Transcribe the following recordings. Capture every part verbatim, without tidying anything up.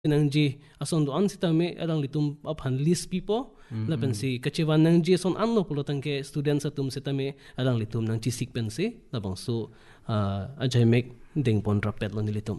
nang ji ason do an sitame adang litum aphan list pipo lapen si kachewan nang ji son an lo pulotang ke students atum sitame adang litum nang chi sik pen si labang so ajay mek ding pon rapet lo nilitum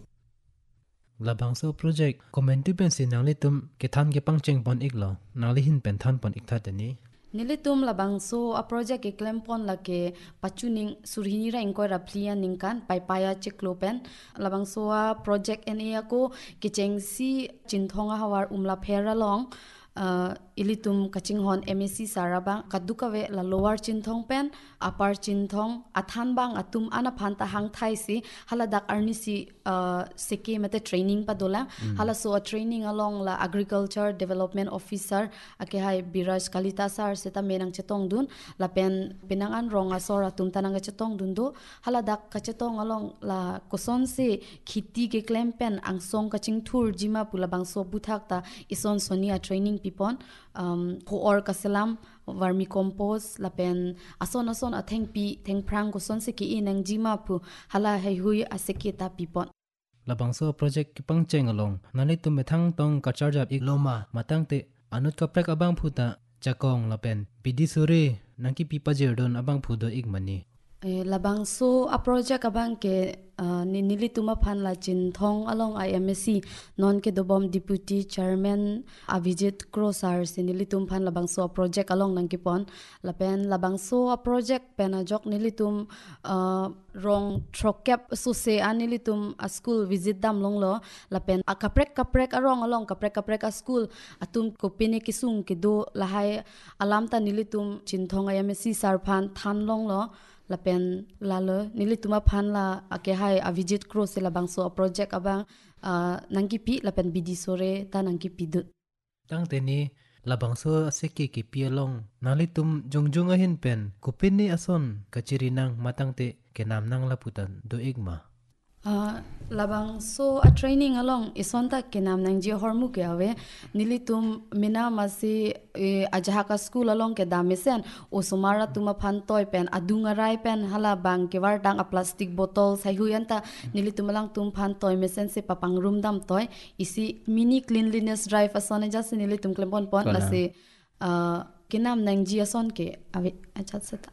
labang so project commenti pen si nang litum ke than ke pangcheng pon ik lo nang li hin pen than pon ik that ani nilitum labang so a project ke klempon la ke pachuning surhini ra ingko raplia ningkan paipaya cheklopen labang so a project enia ko kichengsi chinthonga hawar umla phera long uh, ilitum kachinghon msc sarabang kadukawe la lower chinthong pen upper chinthong athan bang atum ana phanta hang thai si haladak arni si uh, seke mate training padola mm. hala so a training along la agriculture development officer ake hai biraj kalita sar seta menang chetong dun la pen pinangan ronga sora tum tananga chetong dun do haladak ka chetong along la koson se khiti ke claim pen angsong kaching thur jima pulabang so buthak ta ison sonia training pipon um ho or kaselam vermi compost lapen ason ason atheng pi theng prang ko son se ki inang jima pu hala hei hui aseke ta pipon labang so project ki pangcheng along nani tum methang tong ka charge up ikloma matang te anut ka prek abang phuta chakong lapen pidi sore nangki pipa jerdon abang phudo ikmani e labang so a project abang ke uh, ni nilituma phan la chin thong along I M S C non ke dobom deputy chairman Avijit Crosar sinilitum phan labang so a project along nang kipon lapen labang so a project pen a jok nilitum uh, rong trokep so se anilitum a school visit dam long lo lapen a kaprek kaprek arong along kaprek kaprek a school atum kopine kisung ke do lahai alam ta nilitum chin thong I M S C sar phan than long lo lapen lalo nilituma phan la ake hai Avijit Cross la bangso project abang uh, nangki pi lapen bidi sore ta nangki pidut tang teni labang so seki ki pialong nalitum jongjong ahin pen kupin ni ason kachirinang matang te kenam nang laputan do igma uh, labang so a training along isonta kenam nang je hormu ke ave nilitum mina masi e, ajahaka school along ke damesen osumara tuma phan toy pen adunga rai pen hala bang ke war dang a plastic bottle sai huyanta nilitum lang tum phan toy mesen se papang room dam toy isi mini cleanliness drive asone jas nilitum klempon pon la se uh, kenam nang ji ason ke ave achat seta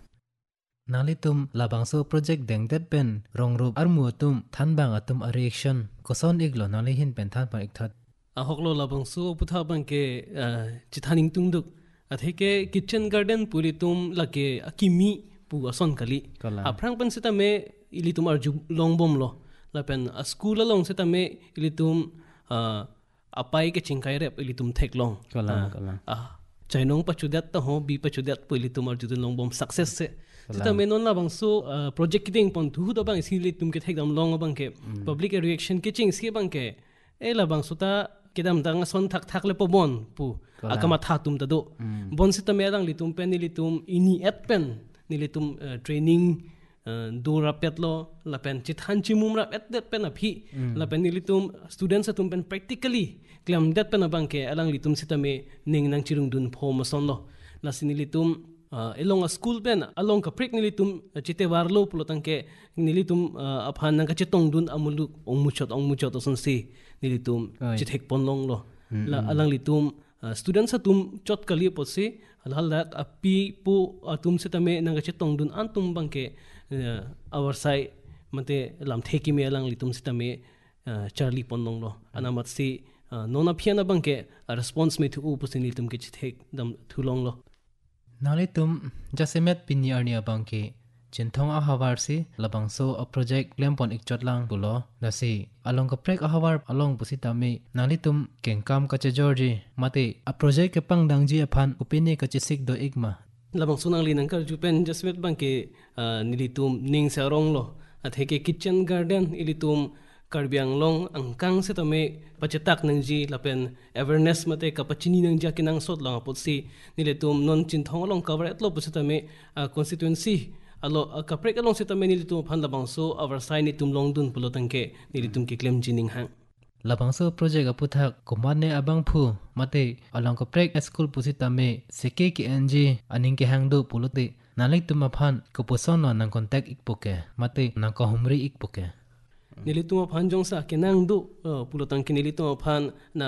nalitum labang so project dengdet pen rongrop armu tum thanbang atum a reaction koson iglo nali hin pen than pa ikthat a hoklo labang so putha bang ke chithaning tungduk atheke kitchen garden puri tum lake akimi pu ason kali a phrang pen seta me ilitum arju longbom lo lapen a school along seta me ilitum apai ke chingkai rep ilitum theklong kala kala a chainong pachudat ta ho bi pachudat pu ilitum arju longbom success se sita menon la bang so uh, project kiting pon thu do bang sinli tum ke thekdam long bang ke mm. public reaction ke ching ski bang ke e la bang suta kedam dang son thak thak le po bon pu akama tha tum ta do mm. bon sita me dang litum pen ni litum ini at pen ni litum uh, training uh, do rapet lo la pen chithan chimum rap at that pen a phi mm. la pen ni litum students atum pen practically klam that pen bang ke alang litum sita me ning nang chirung dun phom son lo la sinilitum Uh, along a school pen along ka prek nilitum uh, chite warlo pulotang ke nilitum uh, aphan nang ka chitong dun amulu ongmuchot ongmuchot oson si nilitum chithek ponlong lo mm-hmm. la alang litum uh, students atum chot kali posi alhalak api pu atum setame nang ka chitong dun antum bangke uh, our side mate lam theki me alang litum setame uh, charlie ponlong lo anamat si uh, nona phiana bangke uh, response me thu upusin litum ke chithek dam thulong lo nalitum jasemet pinni arnia bangke chinthong a hawar si labang so a project lempon ikchot lang bulo nasi along ka prek a hawar along pusita me nalitum kengkam ka che georgi mate a project ke pang dangji aphan upini ka chisik do igma labang sunang linang kar jupen jasemet bangke uh, nilitum ning sarong lo atheke kitchen garden ilitum karbiang long angkang se tame pachetak nangji lapen awareness mate kapachini nangja kinang sot lang apotsi niletum non chinthong long cover atlo pusitame constituency alo kaprek along setame nilitum phan labang so our sign itum long dun pulotangke nilitum ki claim jining hang labang so project aputhak komane abang phu mate along kaprek school pusitame seke ki ng aning ke hangdo pulote nalik tuma phan ko poson nang contact ikpoke mate nang ko humri ikpoke nilituma phan jongsa kenang du pulotang ke nilituma phan na